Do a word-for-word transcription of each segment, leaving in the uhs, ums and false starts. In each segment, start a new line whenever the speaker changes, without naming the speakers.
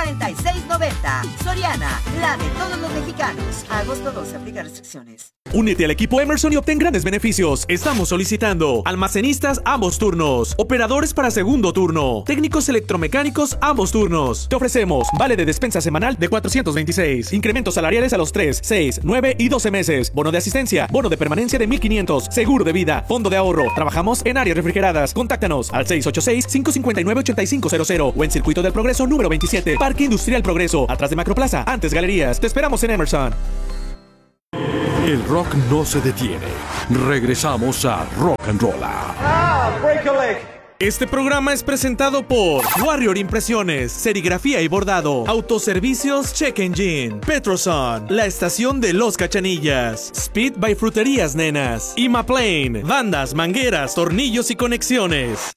cuarenta y seis noventa. Soriana, la de todos los mexicanos. A agosto doce, aplica restricciones.
Únete al equipo Emerson y obtén grandes beneficios. Estamos solicitando almacenistas ambos turnos, operadores para segundo turno, técnicos electromecánicos ambos turnos. Te ofrecemos vale de despensa semanal de cuatrocientos veintiséis, incrementos salariales a los tres, seis, nueve y doce meses, bono de asistencia, bono de permanencia de mil quinientos, seguro de vida, fondo de ahorro. Trabajamos en áreas refrigeradas. Contáctanos al seis ocho seis, cinco cinco nueve, ocho cinco cero cero o en Circuito del Progreso número veintisiete, Parque Industrial Progreso, atrás de Macroplaza, antes Galerías. Te esperamos en Emerson.
El rock no se detiene. Regresamos a Rock and Rolla.
Ah, break a leg.
Este programa es presentado por Warrior Impresiones, Serigrafía y Bordado, Autoservicios Check Engine, Petroson, la estación de Los Cachanillas, Speed by Fruterías Nenas, Imaplane, bandas, mangueras, tornillos y conexiones.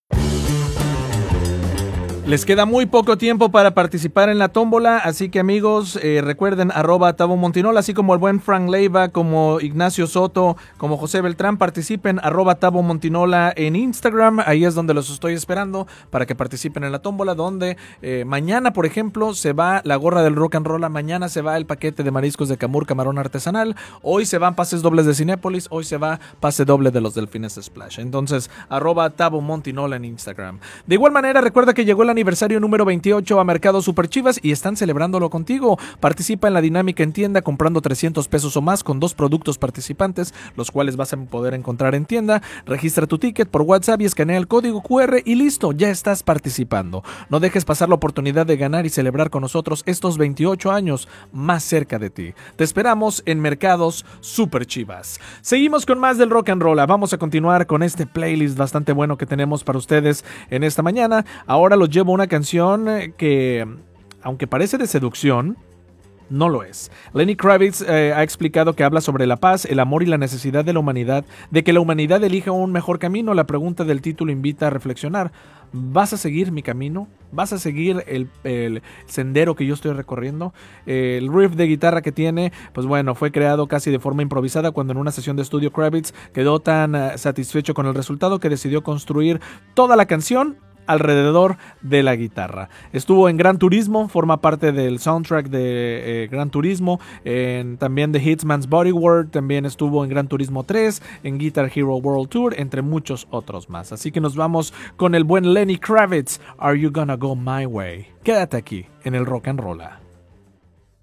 Les queda muy poco tiempo para participar en la tómbola, así que amigos, eh, recuerden arroba Tabo Montinol, así como el buen Frank Leiva, como Ignacio Soto, como José Beltrán, participen arroba Tabo Montinola en Instagram, ahí es donde los estoy esperando para que participen en la tómbola, donde eh, mañana, por ejemplo, se va la gorra del Rock and Roll, mañana se va el paquete de mariscos de Camur Camarón Artesanal, hoy se van pases dobles de Cinépolis, hoy se va pase doble de los Delfines Splash, entonces arroba Tabo Montinola en Instagram. De igual manera, recuerda que llegó el aniversario número veintiocho a Mercado Super Chivas y están celebrándolo contigo. Participa en la dinámica en tienda comprando trescientos pesos o más con dos productos participantes, los cuales vas a poder encontrar en tienda. Registra tu ticket por WhatsApp y escanea el código cu erre y listo, ya estás participando. No dejes pasar la oportunidad de ganar y celebrar con nosotros estos veintiocho años más cerca de ti. Te esperamos en Mercados Super Chivas. Seguimos con más del Rock and Roll. Vamos a continuar con este playlist bastante bueno que tenemos para ustedes en esta mañana. Ahora los llevo una canción que, aunque parece de seducción, no lo es. Lenny Kravitz eh, ha explicado que habla sobre la paz, el amor y la necesidad de la humanidad, de que la humanidad elija un mejor camino. La pregunta del título invita a reflexionar. ¿Vas a seguir mi camino? ¿Vas a seguir el, el sendero que yo estoy recorriendo? Eh, el riff de guitarra que tiene, pues bueno, fue creado casi de forma improvisada cuando en una sesión de estudio Kravitz quedó tan uh, satisfecho con el resultado que decidió construir toda la canción alrededor de la guitarra. Estuvo en Gran Turismo, forma parte del soundtrack de eh, Gran Turismo, en, también de Hitman's Bodyguard, también estuvo en Gran Turismo tres, en Guitar Hero World Tour, entre muchos otros más. Así que nos vamos con el buen Lenny Kravitz, Are You Gonna Go My Way? Quédate aquí en el Rock and Rolla.